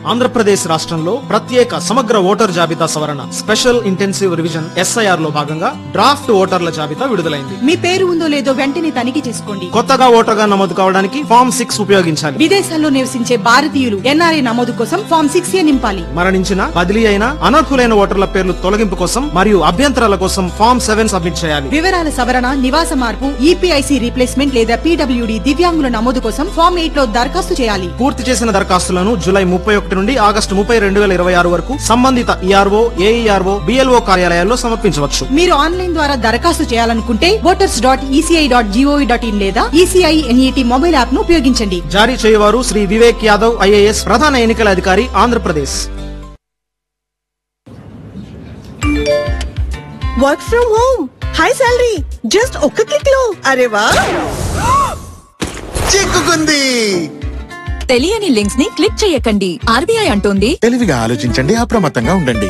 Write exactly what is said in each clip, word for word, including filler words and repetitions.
ఆంధ్రప్రదేశ్ రాష్ట్రంలో ప్రత్యేక సమగ్ర ఓటర్ జాబితా సవరణ స్పెషల్ ఇంటెన్సివ్ రివిజన్ ఎస్ఐఆర్ లో భాగంగా డ్రాఫ్ట్ ఓటర్ల జాబితా విడుదలైంది. మీ పేరు ఉందో లేదో వెంటనే తనిఖీ చేసుకోండి. కొత్తగా ఓటర్గా నమోదు కావడానికి ఫామ్ సిక్స్ ఉపయోగించాలి. విదేశాల్లో నివసించే భారతీయులు ఎన్ఆర్ఐ నమోదు కోసం ఫామ్ సిక్స్ ఏ నింపాలి. మరణించిన, బదిలీ అయిన, అనర్హులైన ఓటర్ల పేర్లు తొలగింపు కోసం మరియు అభ్యంతరాల కోసం ఫామ్ సెవెన్ సబ్మిట్ చేయాలి. వివరాల సవరణ, నివాస మార్పు, ఈపీఐసి రీప్లేస్మెంట్ లేదా పీడబ్ల్యూడీ దివ్యాంగుల నమోదు కోసం ఫామ్ ఎయిట్ లో దరఖాస్తు చేయాలి. పూర్తి చేసిన దరఖాస్తులను జూలై ముప్పై ఒకటి నుండి ఆగస్టు ముప్పై రెండు వేల ఇరవై ఆరు వరకు సంబంధిత ఈఆర్ఓ, ఏఈఆర్ఓ, బిఎల్ఓ కార్యాలయాల్లో సమర్పించవచ్చు. మీరు ఆన్లైన్ ద్వారా దరఖాస్తు చేయాలనుకుంటే voters dot ECI dot GOV dot in లేదా ఈసీఐ ఎన్ఈటీ మొబైల్ యాప్ ను ఉపయోగించండి. జారీ చేయవారు శ్రీ వివేక్ యాదవ్ ఐఏఎస్, ప్రధాన ఎన్నికల అధికారి, Andhra Pradesh. Work from home, high salary, just ఒక్క క్లిక్ లో. అరే వా, చిక్కుకుంది. తెలియని లింక్స్ ని క్లిక్ చేయకండి. ఆర్బీఐ అంటోంది తెలివిగా ఆలోచించండి, అప్రమత్తంగా ఉండండి.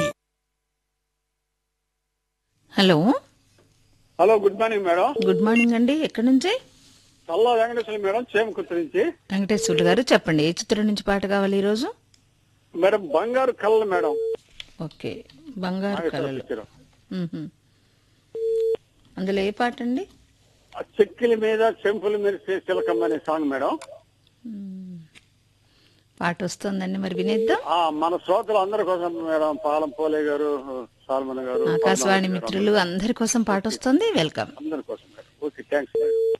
Hello hello, good morning madam. Good morning అండి. ఎక్కడి నుంచి? చల్లా వెంకటేశ్వర మేడం, చేమకుర్తి నుంచి. వెంకటేశ్వర్లు గారు చెప్పండి, ఏ చిత్రం నుంచి పాట కావాలి ఈరోజు? మేడం బంగారు కళలు మేడం. ఓకే, బంగారు కళలు. అందులో ఏ పాట అండి? చెక్కిల మీద చెంపుల మీద చిలకమ్మ అనే సాంగ్ మేడం. పాట వస్తుందండి, మరి వినేద్దాం. మన శ్రోతలు అందరి కోసం మేడం, పాలం పోలే గారు, సాల్మన్ గారు, ఆకాశవాణి మిత్రులు అందరి కోసం పాట వస్తుంది. వెల్కమ్. అందరి కోసం మేడం. Okay, thanks madam.